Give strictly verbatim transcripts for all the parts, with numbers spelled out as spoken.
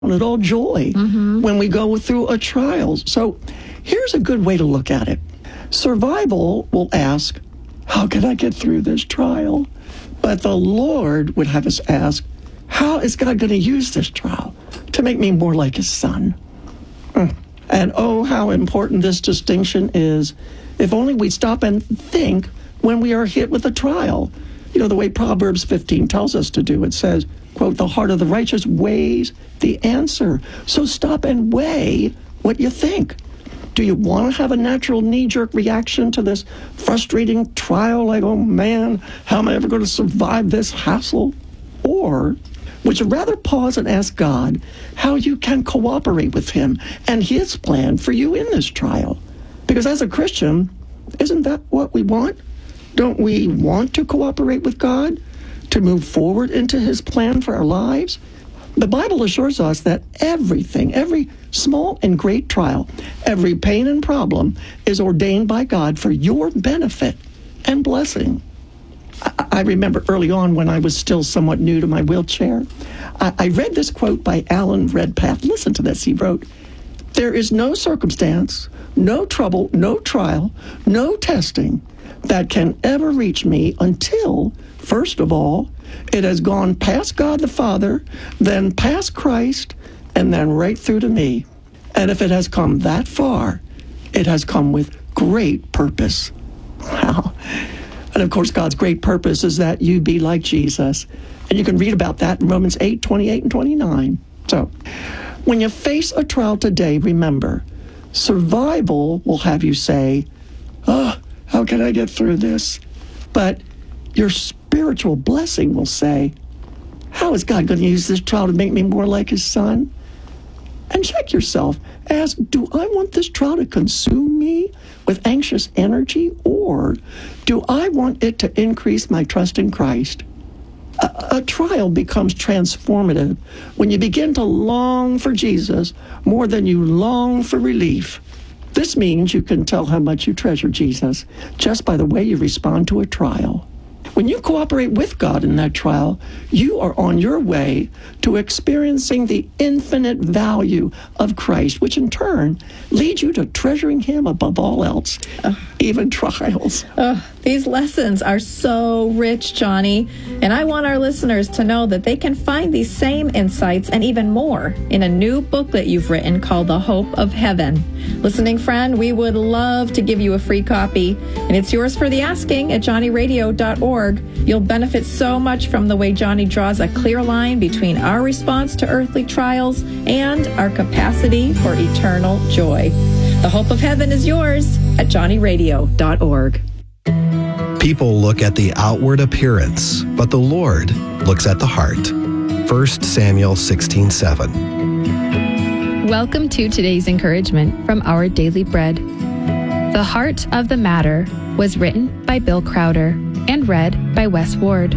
it all joy mm-hmm. when we go through a trial. So here's a good way to look at it. Survival will ask, how can I get through this trial? But the Lord would have us ask, how is God going to use this trial to make me more like his son? Mm. And oh, how important this distinction is. If only we'd stop and think when we are hit with a trial. You know, the way Proverbs fifteen tells us to do. It says, quote, the heart of the righteous weighs the answer. So stop and weigh what you think. Do you want to have a natural knee-jerk reaction to this frustrating trial, like, oh man, how am I ever going to survive this hassle? Or would you rather pause and ask God how you can cooperate with him and his plan for you in this trial? Because as a Christian, isn't that what we want? Don't we want to cooperate with God to move forward into his plan for our lives? The Bible assures us that everything, every small and great trial, every pain and problem is ordained by God for your benefit and blessing. I, I remember early on when I was still somewhat new to my wheelchair, I, I read this quote by Alan Redpath. Listen to this. He wrote, there is no circumstance, no trouble, no trial, no testing that can ever reach me until, first of all, it has gone past God the Father, then past Christ, and then right through to me. And if it has come that far, it has come with great purpose. Wow. And of course, God's great purpose is that you be like Jesus. And you can read about that in Romans eight, twenty-eight and twenty-nine. So, when you face a trial today, remember, survival will have you say, oh, how can I get through this? But your spiritual blessing will say, how is God going to use this trial to make me more like his son? And check yourself. Ask, do I want this trial to consume me with anxious energy, or do I want it to increase my trust in Christ? A, a trial becomes transformative when you begin to long for Jesus more than you long for relief. This means you can tell how much you treasure Jesus just by the way you respond to a trial. When you cooperate with God in that trial, you are on your way to experiencing the infinite value of Christ, which in turn leads you to treasuring him above all else, uh, even trials. Uh, these lessons are so rich, Johnny, and I want our listeners to know that they can find these same insights and even more in a new booklet you've written called The Hope of Heaven. Listening friend, we would love to give you a free copy, and it's yours for the asking at johnny radio dot org. You'll benefit so much from the way Johnny draws a clear line between our response to earthly trials and our capacity for eternal joy. The Hope of Heaven is yours at johnny radio dot org. People look at the outward appearance, but the Lord looks at the heart. First Samuel sixteen seven. Welcome to today's encouragement from Our Daily Bread. The Heart of the Matter was written by Bill Crowder and read by Wes Ward.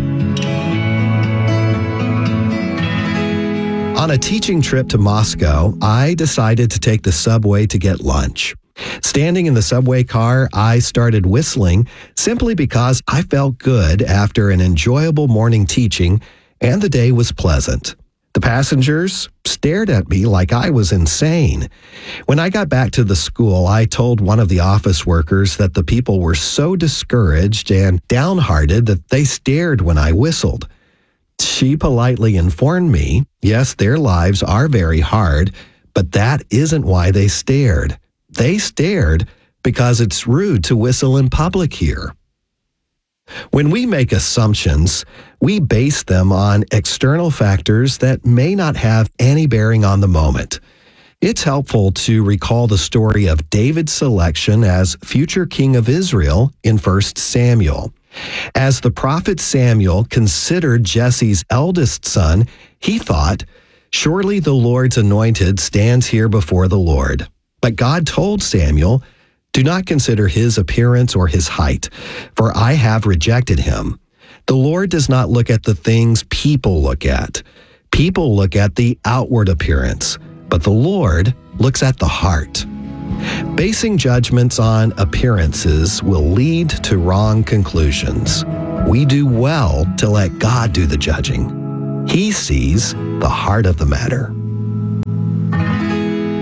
On a teaching trip to Moscow, I decided to take the subway to get lunch. Standing in the subway car, I started whistling simply because I felt good after an enjoyable morning teaching, and the day was pleasant. The passengers stared at me like I was insane. When I got back to the school, I told one of the office workers that the people were so discouraged and downhearted that they stared when I whistled. She politely informed me, yes, their lives are very hard, but that isn't why they stared. They stared because it's rude to whistle in public here. When we make assumptions, we base them on external factors that may not have any bearing on the moment. It's helpful to recall the story of David's selection as future king of Israel in First Samuel. As the prophet Samuel considered Jesse's eldest son, he thought, surely the Lord's anointed stands here before the Lord. But God told Samuel, do not consider his appearance or his height, for I have rejected him. The Lord does not look at the things people look at. People look at the outward appearance, but the Lord looks at the heart. Basing judgments on appearances will lead to wrong conclusions. We do well to let God do the judging. He sees the heart of the matter.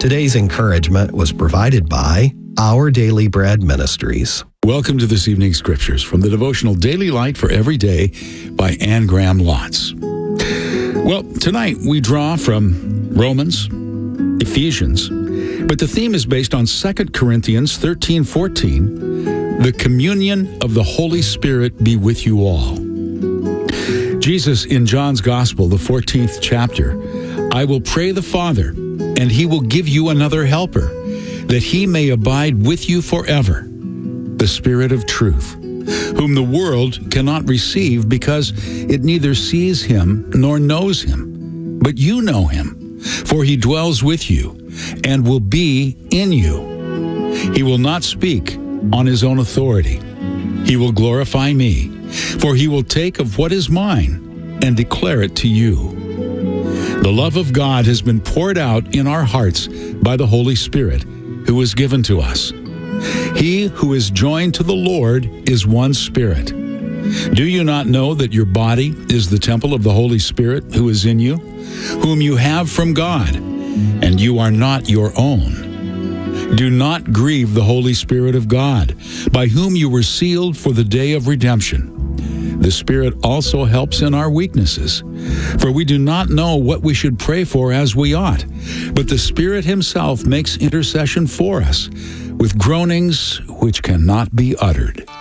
Today's encouragement was provided by Our Daily Bread Ministries. Welcome to this evening's scriptures from the devotional Daily Light for Every Day by Anne Graham Lotz. Well, tonight we draw from Romans, Ephesians, but the theme is based on Second Corinthians thirteen fourteen, the communion of the Holy Spirit be with you all. Jesus in John's Gospel, the fourteenth chapter, I will pray the Father, and he will give you another helper, that he may abide with you forever, the Spirit of truth, whom the world cannot receive because it neither sees him nor knows him. But you know him, for he dwells with you and will be in you. He will not speak on his own authority. He will glorify me, for he will take of what is mine and declare it to you. The love of God has been poured out in our hearts by the Holy Spirit, who is given to us. He who is joined to the Lord is one spirit. Do you not know that your body is the temple of the Holy Spirit who is in you, whom you have from God, and you are not your own? Do not grieve the Holy Spirit of God, by whom you were sealed for the day of redemption. The Spirit also helps in our weaknesses, for we do not know what we should pray for as we ought, but the Spirit himself makes intercession for us with groanings which cannot be uttered.